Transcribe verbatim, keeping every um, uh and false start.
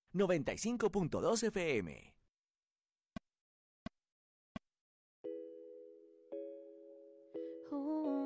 noventa y cinco punto dos F M. Oh.